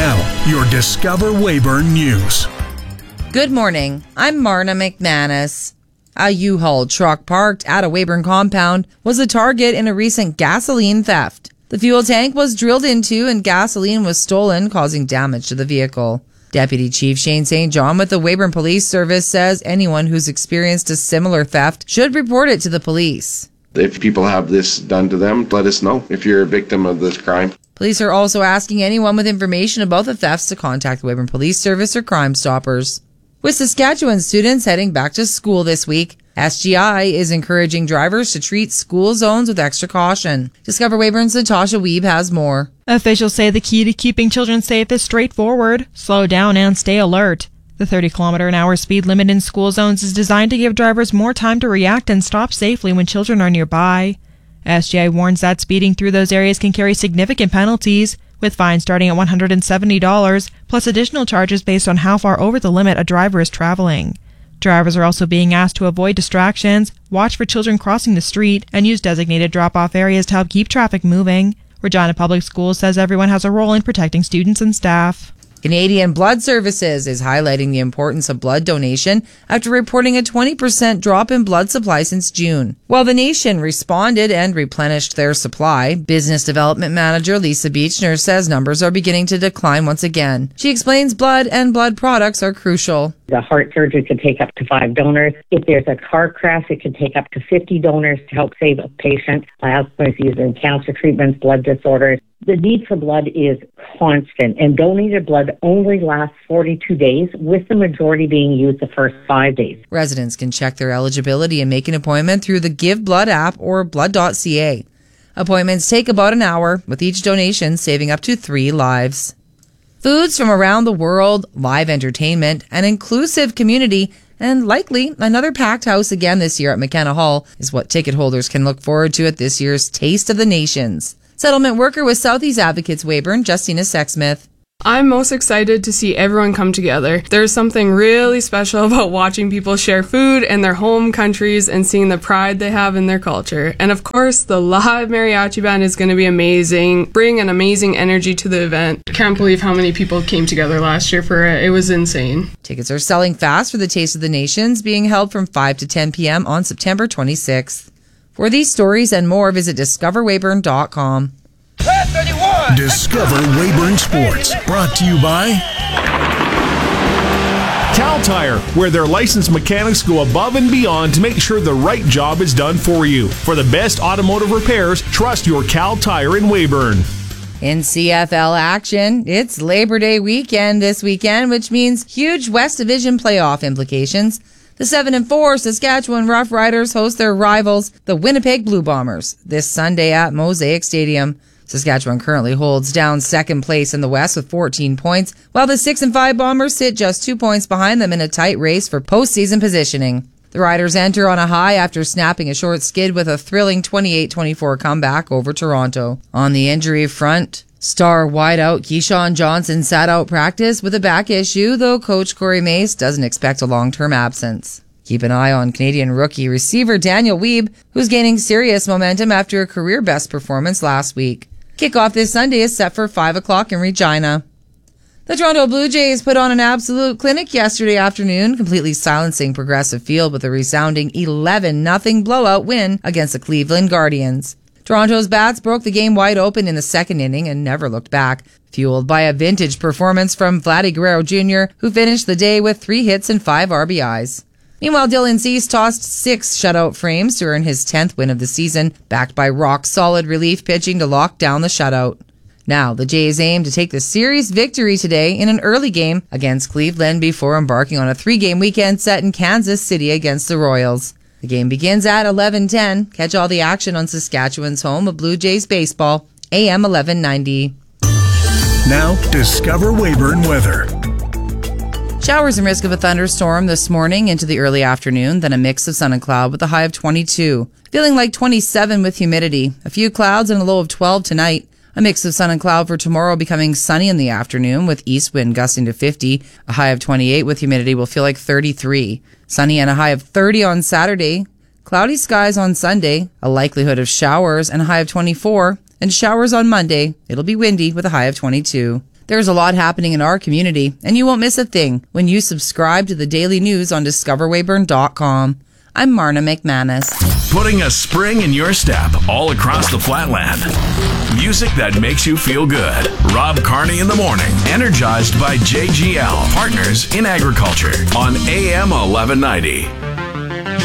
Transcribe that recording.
Now, your Discover Weyburn News. Good morning. I'm Marna McManus. A U-Haul truck parked at a Weyburn compound was the target in a recent gasoline theft. The fuel tank was drilled into and gasoline was stolen, causing damage to the vehicle. Deputy Chief Shane St. John with the Weyburn Police Service says anyone who's experienced a similar theft should report it to the police. If people have this done to them, let us know if you're a victim of this crime. Police are also asking anyone with information about the thefts to contact the Weyburn Police Service or Crime Stoppers. With Saskatchewan students heading back to school this week, SGI is encouraging drivers to treat school zones with extra caution. Discover Weyburn's Natasha Wiebe has more. Officials say the key to keeping children safe is straightforward: slow down and stay alert. The 30-kilometer-an-hour speed limit in school zones is designed to give drivers more time to react and stop safely when children are nearby. SGI warns that speeding through those areas can carry significant penalties, with fines starting at $170, plus additional charges based on how far over the limit a driver is traveling. Drivers are also being asked to avoid distractions, watch for children crossing the street, and use designated drop-off areas to help keep traffic moving. Regina Public Schools says everyone has a role in protecting students and staff. Canadian Blood Services is highlighting the importance of blood donation after reporting a 20% drop in blood supply since June. While the nation responded and replenished their supply, Business Development Manager Lisa Beechner says numbers are beginning to decline once again. She explains blood and blood products are crucial. The heart surgery could take up to 5 donors. If there's a car crash, it could take up to 50 donors to help save a patient. Alzheimer's used in cancer treatments, blood disorders. The need for blood is constant, and donated blood only lasts 42 days, with the majority being used the first 5 days. Residents can check their eligibility and make an appointment through the Give Blood app or blood.ca. Appointments take about an hour, with each donation saving up to 3 lives. Foods from around the world, live entertainment, an inclusive community, and likely another packed house again this year at McKenna Hall is what ticket holders can look forward to at this year's Taste of the Nations. Settlement worker with Southeast Advocates Weyburn, Justina Sexsmith. I'm most excited to see everyone come together. There's something really special about watching people share food in their home countries and seeing the pride they have in their culture. And of course, the live mariachi band is going to be amazing, bring an amazing energy to the event. Can't believe how many people came together last year for it. It was insane. Tickets are selling fast for the Taste of the Nations, being held from 5 to 10 p.m. on September 26th. For these stories and more, visit discoverweyburn.com. Discover Weyburn Sports, brought to you by Cal Tire, where their licensed mechanics go above and beyond to make sure the right job is done for you. For the best automotive repairs, trust your Cal Tire in Weyburn. In CFL action, it's Labor Day weekend this weekend, which means huge West Division playoff implications. The 7-4 Saskatchewan Rough Riders host their rivals, the Winnipeg Blue Bombers, this Sunday at Mosaic Stadium. Saskatchewan currently holds down second place in the West with 14 points, while the 6-5 Bombers sit just 2 points behind them in a tight race for postseason positioning. The Riders enter on a high after snapping a short skid with a thrilling 28-24 comeback over Toronto. On the injury front, star wideout Keyshawn Johnson sat out practice with a back issue, though coach Corey Mace doesn't expect a long-term absence. Keep an eye on Canadian rookie receiver Daniel Wiebe, who's gaining serious momentum after a career-best performance last week. Kickoff this Sunday is set for 5 o'clock in Regina. The Toronto Blue Jays put on an absolute clinic yesterday afternoon, completely silencing Progressive Field with a resounding 11-0 blowout win against the Cleveland Guardians. Toronto's bats broke the game wide open in the second inning and never looked back, fueled by a vintage performance from Vladdy Guerrero Jr., who finished the day with 3 hits and 5 RBIs. Meanwhile, Dylan Cease tossed 6 shutout frames to earn his 10th win of the season, backed by rock-solid relief pitching to lock down the shutout. Now, the Jays aim to take the series victory today in an early game against Cleveland before embarking on a 3-game weekend set in Kansas City against the Royals. The game begins at 11:10. Catch all the action on Saskatchewan's home of Blue Jays baseball, AM 1190. Now, Discover Weyburn weather. Showers and risk of a thunderstorm this morning into the early afternoon, then a mix of sun and cloud with a high of 22. Feeling like 27 with humidity. A few clouds and a low of 12 tonight. A mix of sun and cloud for tomorrow, becoming sunny in the afternoon with east wind gusting to 50. A high of 28 with humidity will feel like 33. Sunny and a high of 30 on Saturday. Cloudy skies on Sunday. A likelihood of showers and a high of 24. And showers on Monday. It'll be windy with a high of 22. There's a lot happening in our community, and you won't miss a thing when you subscribe to the daily news on discoverweyburn.com. I'm Marna McManus. Putting a spring in your step all across the flatland. Music that makes you feel good. Rob Carney in the morning, energized by JGL, Partners in Agriculture on AM 1190.